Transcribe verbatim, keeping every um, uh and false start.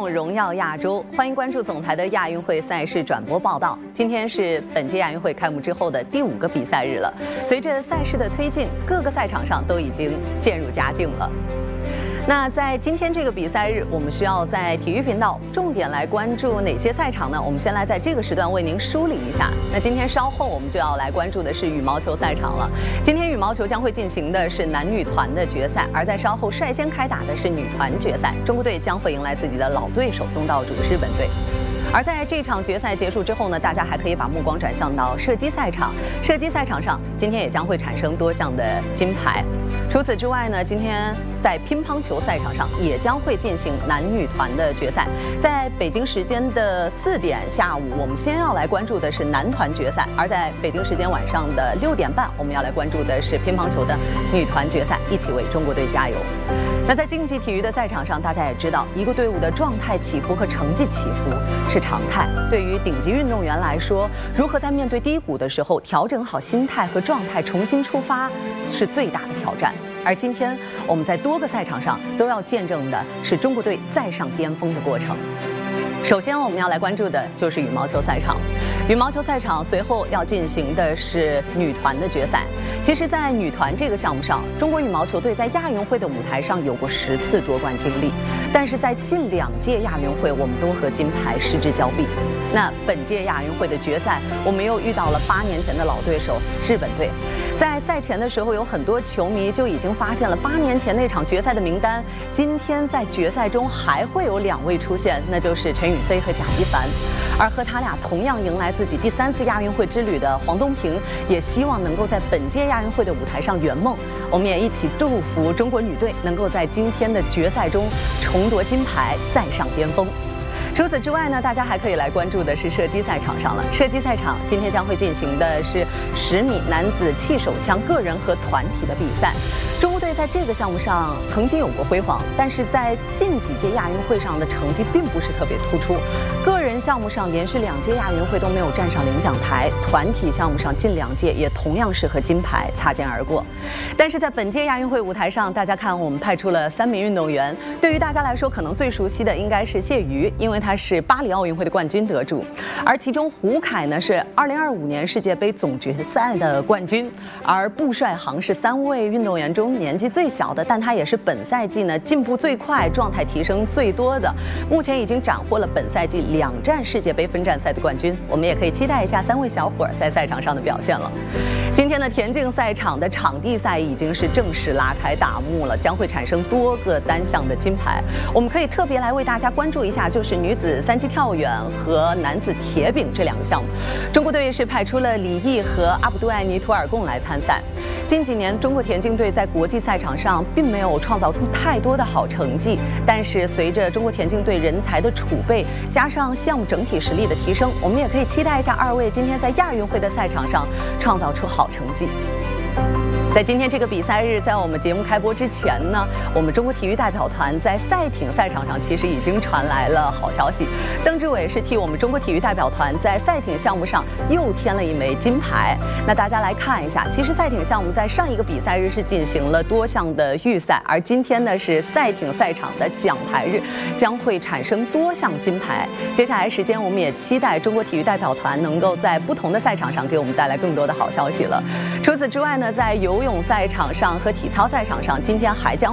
动荣耀亚洲，欢迎关注总台的亚运会赛事转播报道。今天是本届亚运会开幕之后的第五个比赛日了。随着赛事的推进，各个赛场上都已经渐入佳境了。那在今天这个比赛日，我们需要在体育频道重点来关注哪些赛场呢？我们先来在这个时段为您梳理一下。那今天稍后我们就要来关注的是羽毛球赛场了。今天羽毛球将会进行的是男女团的决赛，而在稍后率先开打的是女团决赛，中国队将会迎来自己的老对手东道主日本队。而在这场决赛结束之后呢，大家还可以把目光转向到射击赛场。射击赛场上，今天也将会产生多项的金牌。除此之外呢，今天在乒乓球赛场上也将会进行男女团的决赛。在北京时间的四点下午，我们先要来关注的是男团决赛；而在北京时间晚上的六点半，我们要来关注的是乒乓球的女团决赛，一起为中国队加油。那在竞技体育的赛场上，大家也知道，一个队伍的状态起伏和成绩起伏是常态。对于顶级运动员来说，如何在面对低谷的时候调整好心态和状态，重新出发，是最大的挑战。而今天我们在多个赛场上都要见证的是中国队再上巅峰的过程。首先我们要来关注的就是羽毛球赛场。羽毛球赛场随后要进行的是女团的决赛。其实在女团这个项目上，中国羽毛球队在亚运会的舞台上有过十次夺冠经历，但是在近两届亚运会我们都和金牌失之交臂。那本届亚运会的决赛，我们又遇到了八年前的老对手日本队。在赛前的时候，有很多球迷就已经发现了八年前那场决赛的名单，今天在决赛中还会有两位出现，那就是陈雨菲和贾一凡。而和他俩同样迎来自己第三次亚运会之旅的黄东萍，也希望能够在本届亚运会的舞台上圆梦。我们也一起祝福中国女队能够在今天的决赛中重夺金牌，再上巅峰。除此之外呢，大家还可以来关注的是射击赛场上了。射击赛场今天将会进行的是十米男子气手枪个人和团体的比赛。中国队在这个项目上曾经有过辉煌，但是在近几届亚运会上的成绩并不是特别突出。个人项目上连续两届亚运会都没有站上领奖台，团体项目上近两届也同样是和金牌擦肩而过。但是在本届亚运会舞台上，大家看我们派出了三名运动员，对于大家来说可能最熟悉的应该是谢瑜，因为他是巴黎奥运会的冠军得主，而其中胡凯呢是二零二五年世界杯总决赛的冠军，而布帅航是三位运动员中年纪最小的，但他也是本赛季呢进步最快、状态提升最多的，目前已经斩获了本赛季两站世界杯分站赛的冠军。我们也可以期待一下三位小伙儿在赛场上的表现了。今天的田径赛场的场地赛已经是正式拉开大幕了，将会产生多个单项的金牌。我们可以特别来为大家关注一下，就是女子三级跳远和男子铁饼这两个项目。中国队是派出了李毅和阿卜杜艾尼图尔贡来参赛。近几年中国田径队在国际赛场上并没有创造出太多的好成绩，但是随着中国田径队人才的储备加上项目整体实力的提升，我们也可以期待一下二位今天在亚运会的赛场上创造出好成绩。在今天这个比赛日，在我们节目开播之前呢，我们中国体育代表团在赛艇赛场上其实已经传来了好消息。邓志伟是替我们中国体育代表团在赛艇项目上又添了一枚金牌。那大家来看一下，其实赛艇项目在上一个比赛日是进行了多项的预赛，而今天呢是赛艇赛场的奖牌日，将会产生多项金牌。接下来时间，我们也期待中国体育代表团能够在不同的赛场上给我们带来更多的好消息了。除此之外呢，在游泳赛场上和体操赛场上，今天还将